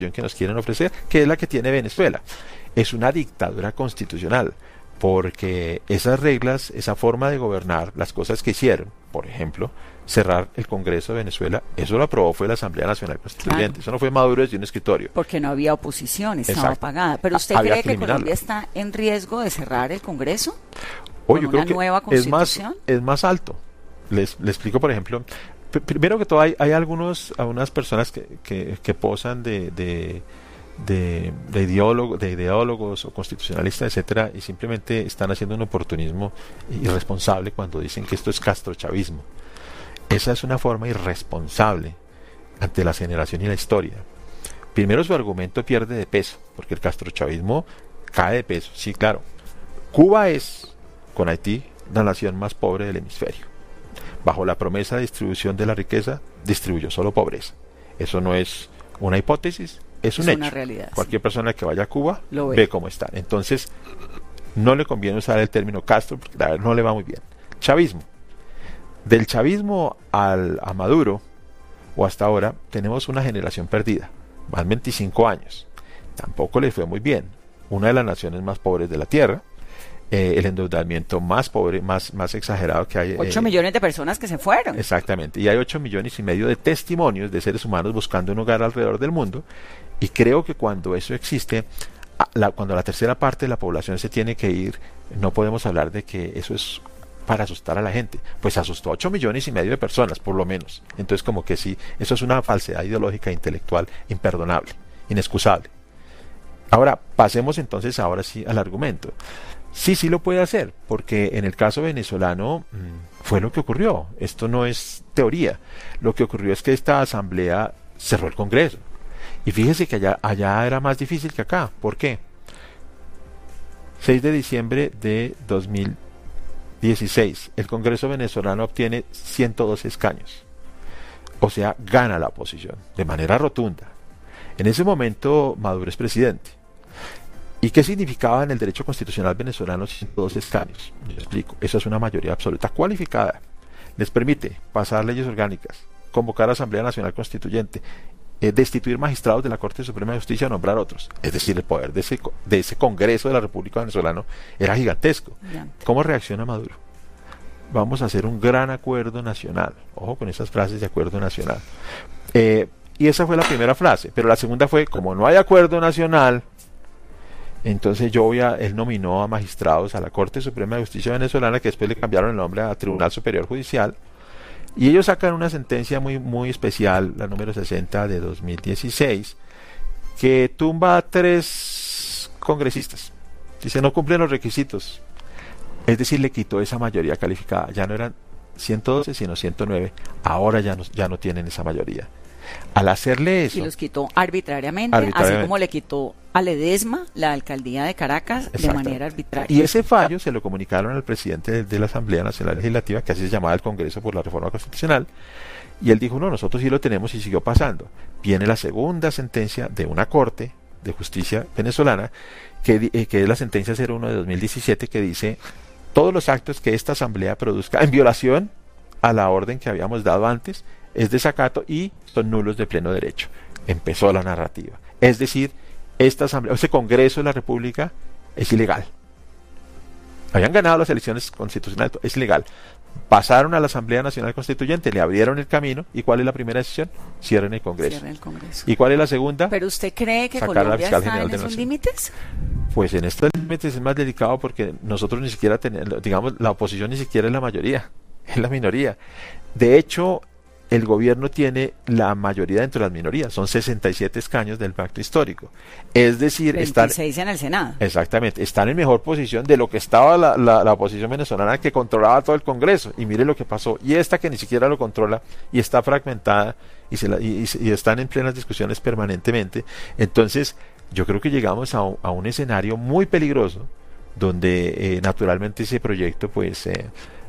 que nos quieren ofrecer, que es la que tiene Venezuela. Es una dictadura constitucional, porque esas reglas, esa forma de gobernar, las cosas que hicieron, por ejemplo, cerrar el Congreso de Venezuela, eso lo aprobó fue la Asamblea Nacional Constituyente, Claro. Eso no fue Maduro desde un escritorio. Porque no había oposición, estaba Exacto. apagada. ¿Pero usted Había cree que que eliminarla. Colombia está en riesgo de cerrar el Congreso? Yo ¿Con creo una que nueva es más, constitución? es más alto. Les explico, por ejemplo, primero que todo hay algunas personas que posan de ideólogos o constitucionalistas, etcétera, y simplemente están haciendo un oportunismo irresponsable cuando dicen que esto es castrochavismo. Esa es una forma irresponsable ante la generación y la historia. Primero, su argumento pierde de peso, porque el castrochavismo cae de peso. Sí, claro. Cuba es, con Haití, la nación más pobre del hemisferio. Bajo la promesa de distribución de la riqueza, distribuyó solo pobreza. Eso no es una hipótesis, es un hecho. Una realidad. Cualquier persona que vaya a Cuba Lo ve. ve cómo está. Entonces, no le conviene usar el término Castro, porque la verdad no le va muy bien. Chavismo. Del chavismo a Maduro, o hasta ahora, tenemos una generación perdida. Van 25 años. Tampoco le fue muy bien. Una de las naciones más pobres de la Tierra. El endeudamiento más pobre, más exagerado que hay. 8 millones de personas que se fueron. Exactamente. Y hay 8,5 millones de testimonios de seres humanos buscando un hogar alrededor del mundo. Y creo que cuando eso existe, cuando la tercera parte de la población se tiene que ir, no podemos hablar de que eso es para asustar a la gente. Pues asustó a 8,5 millones de personas, por lo menos. Entonces, como que sí, eso es una falsedad ideológica e intelectual imperdonable, inexcusable. Ahora, pasemos entonces ahora sí al argumento. Sí lo puede hacer, porque en el caso venezolano fue lo que ocurrió. Esto no es teoría. Lo que ocurrió es que esta asamblea cerró el Congreso. Y fíjese que allá era más difícil que acá. ¿Por qué? 6 de diciembre de 2016. El Congreso venezolano obtiene 112 escaños. O sea, gana la oposición de manera rotunda. En ese momento Maduro es presidente. ¿Y qué significaba en el derecho constitucional venezolano 112 escaños? Yo explico. Eso es una mayoría absoluta cualificada. Les permite pasar leyes orgánicas, convocar a Asamblea Nacional Constituyente, destituir magistrados de la Corte Suprema de Justicia, nombrar otros. Es decir, el poder de ese Congreso de la República Venezolana era gigantesco. Ya. ¿Cómo reacciona Maduro? Vamos a hacer un gran acuerdo nacional. Ojo con esas frases de acuerdo nacional. Y esa fue la primera frase. Pero la segunda fue, como no hay acuerdo nacional, entonces él nominó a magistrados a la Corte Suprema de Justicia venezolana, que después le cambiaron el nombre a Tribunal Superior Judicial, y ellos sacan una sentencia muy, muy especial, la número 60 de 2016, que tumba a 3 congresistas. Dice, no cumplen los requisitos. Es decir, le quitó esa mayoría calificada. Ya no eran 112, sino 109. Ahora ya no tienen esa mayoría. Al hacerle eso... Y los quitó arbitrariamente, así como le quitó a Ledesma la alcaldía de Caracas de manera arbitraria. Y ese fallo se lo comunicaron al presidente de la Asamblea Nacional Legislativa, que así se llamaba el Congreso por la Reforma Constitucional, y él dijo, no, nosotros sí lo tenemos, y siguió pasando. Viene la segunda sentencia de una Corte de Justicia venezolana, que es la sentencia 01 de 2017, que dice, todos los actos que esta Asamblea produzca en violación a la orden que habíamos dado antes, es desacato y son nulos de pleno derecho. Empezó la narrativa. Es decir, esta asamblea, este Congreso de la República es ilegal. Habían ganado las elecciones constitucionales, es ilegal. Pasaron a la Asamblea Nacional Constituyente, le abrieron el camino. ¿Y cuál es la primera decisión? Cierren el Congreso. Cierren el Congreso. ¿Y cuál es la segunda? ¿Pero usted cree que Sacar a la Colombia fiscal está general en de la esos Nación. límites? Pues en estos límites es más delicado porque nosotros ni siquiera tenemos, digamos, la oposición ni siquiera es la mayoría, es la minoría. De hecho, el gobierno tiene la mayoría dentro de las minorías, son 67 escaños del pacto histórico. Es decir, 26 en el Senado. Exactamente, están en mejor posición de lo que estaba la oposición venezolana, que controlaba todo el Congreso. Y mire lo que pasó. Y esta que ni siquiera lo controla y está fragmentada y están en plenas discusiones permanentemente. Entonces, yo creo que llegamos a un escenario muy peligroso donde naturalmente ese proyecto pues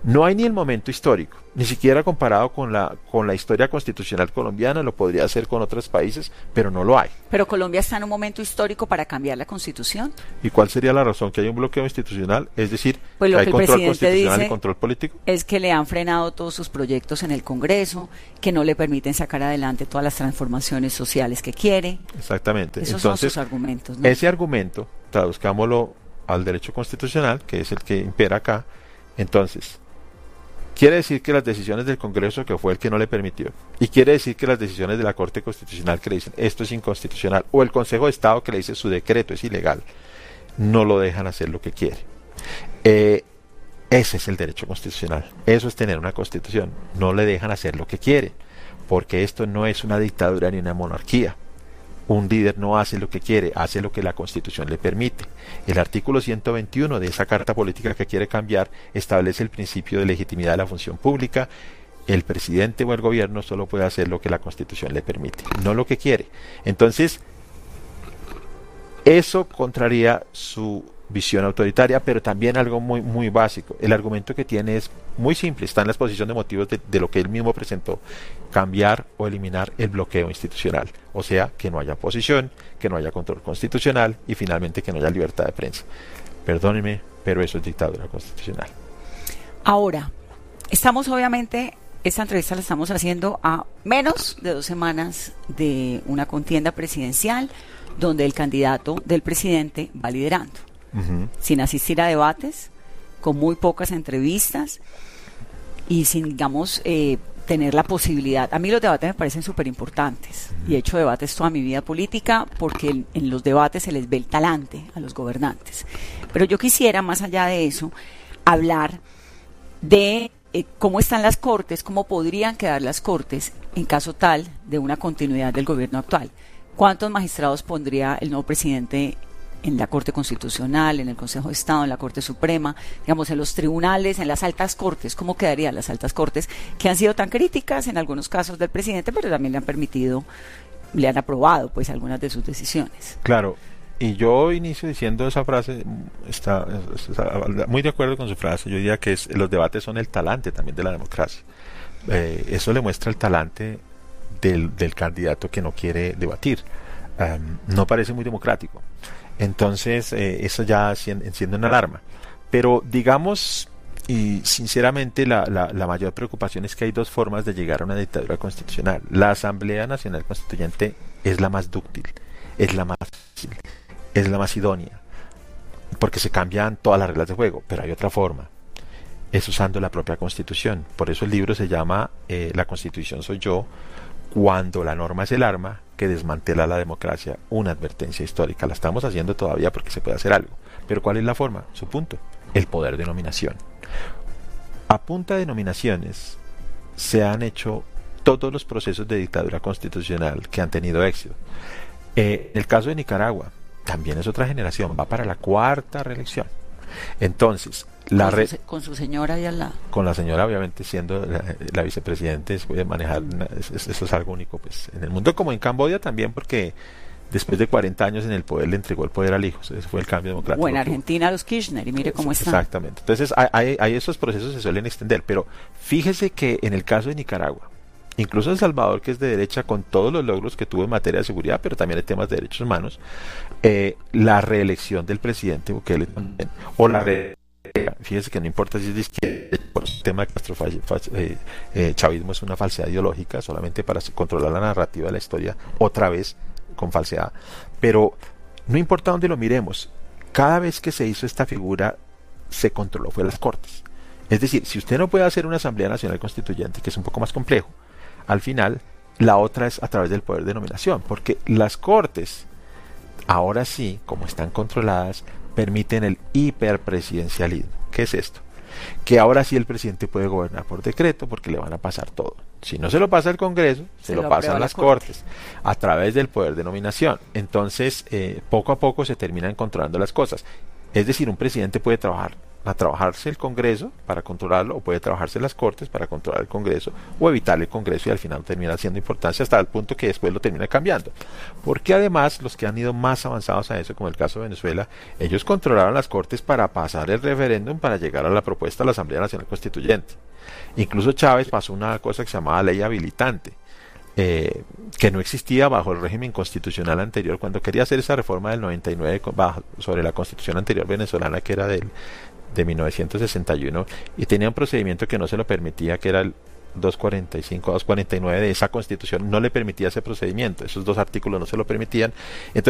No hay ni el momento histórico, ni siquiera comparado con la historia constitucional colombiana, lo podría hacer con otros países, pero no lo hay. Pero Colombia está en un momento histórico para cambiar la Constitución. ¿Y cuál sería la razón? ¿Que hay un bloqueo institucional? Es decir, pues lo que hay que control constitucional dice y control político. Es que le han frenado todos sus proyectos en el Congreso, que no le permiten sacar adelante todas las transformaciones sociales que quiere. Exactamente. Esos son sus argumentos, ¿no? Ese argumento, traduzcámoslo al derecho constitucional, que es el que impera acá, entonces quiere decir que las decisiones del Congreso, que fue el que no le permitió, y quiere decir que las decisiones de la Corte Constitucional que le dicen esto es inconstitucional, o el Consejo de Estado que le dice su decreto es ilegal, no lo dejan hacer lo que quiere. Ese es el derecho constitucional, eso es tener una constitución, no le dejan hacer lo que quiere, porque esto no es una dictadura ni una monarquía. Un líder no hace lo que quiere, hace lo que la Constitución le permite. El artículo 121 de esa carta política que quiere cambiar establece el principio de legitimidad de la función pública. El presidente o el gobierno solo puede hacer lo que la Constitución le permite, no lo que quiere. Entonces, eso contraría su visión autoritaria, pero también algo muy, muy básico. El argumento que tiene es muy simple, está en la exposición de motivos de lo que él mismo presentó: cambiar o eliminar el bloqueo institucional, o sea, que no haya oposición, que no haya control constitucional y finalmente que no haya libertad de prensa. Perdónenme, pero eso es dictadura constitucional. Ahora, estamos obviamente, esta entrevista la estamos haciendo a menos de 2 semanas de una contienda presidencial donde el candidato del presidente va liderando. Sin asistir a debates, con muy pocas entrevistas y sin, digamos, tener la posibilidad. A mí los debates me parecen súper importantes y he hecho debates toda mi vida política porque en los debates se les ve el talante a los gobernantes. Pero yo quisiera, más allá de eso, hablar de cómo están las Cortes, cómo podrían quedar las Cortes en caso tal de una continuidad del gobierno actual. ¿Cuántos magistrados pondría el nuevo presidente en la Corte Constitucional, en el Consejo de Estado, en la Corte Suprema, digamos, en los tribunales, en las altas cortes? ¿Cómo quedarían las altas cortes, que han sido tan críticas en algunos casos del presidente, pero también le han permitido, le han aprobado pues algunas de sus decisiones? Claro, y yo inicio diciendo esa frase, está muy de acuerdo con su frase. Yo diría que los debates son el talante también de la democracia. Eso le muestra el talante del candidato que no quiere debatir. No parece muy democrático. Entonces, eso ya enciende una alarma. Pero digamos, y sinceramente, la mayor preocupación es que hay 2 formas de llegar a una dictadura constitucional. La Asamblea Nacional Constituyente es la más dúctil, es la más fácil, es la más idónea, porque se cambian todas las reglas de juego. Pero hay otra forma, es usando la propia Constitución. Por eso el libro se llama La Constitución soy yo, cuando la norma es el arma que desmantela la democracia, una advertencia histórica. La estamos haciendo todavía porque se puede hacer algo. Pero ¿cuál es la forma? Su punto, el poder de nominación. A punta de nominaciones se han hecho todos los procesos de dictadura constitucional que han tenido éxito. El caso de Nicaragua también es otra generación, va para la 4ª reelección. Entonces, con su señora ahí al lado. Con la señora, obviamente, siendo la vicepresidenta, puede manejar, eso es algo único pues en el mundo, como en Camboya también, porque después de 40 años en el poder le entregó el poder al hijo. Ese fue el cambio democrático. O en Argentina los Kirchner, y mire cómo están. Exactamente. Entonces, hay esos procesos se suelen extender, pero fíjese que en el caso de Nicaragua, incluso El Salvador, que es de derecha, con todos los logros que tuvo en materia de seguridad, pero también en temas de derechos humanos, la reelección del presidente Bukele también, o la fíjese que no importa si es de izquierda, por el tema de chavismo es una falsedad ideológica, solamente para controlar la narrativa de la historia, otra vez con falsedad. Pero no importa dónde lo miremos, cada vez que se hizo esta figura, se controló, fue las Cortes. Es decir, si usted no puede hacer una Asamblea Nacional Constituyente, que es un poco más complejo, al final, la otra es a través del poder de nominación, porque las Cortes, ahora sí, como están controladas, permiten el hiperpresidencialismo. ¿Qué es esto? Que ahora sí el presidente puede gobernar por decreto porque le van a pasar todo. Si no se lo pasa el Congreso, se lo pasan las Cortes a través del poder de nominación. Entonces, poco a poco se terminan controlando las cosas. Es decir, un presidente puede trabajarse el Congreso para controlarlo, o puede trabajarse las Cortes para controlar el Congreso, o evitar el Congreso, y al final termina siendo importancia hasta el punto que después lo termina cambiando. Porque además los que han ido más avanzados a eso, como el caso de Venezuela, ellos controlaron las Cortes para pasar el referéndum para llegar a la propuesta de la Asamblea Nacional Constituyente. Incluso Chávez pasó una cosa que se llamaba ley habilitante, que no existía bajo el régimen constitucional anterior. Cuando quería hacer esa reforma del 99 sobre la constitución anterior venezolana, que era de 1961, y tenía un procedimiento que no se lo permitía, que era el 245, 249 de esa constitución, no le permitía ese procedimiento, esos dos artículos no se lo permitían. Entonces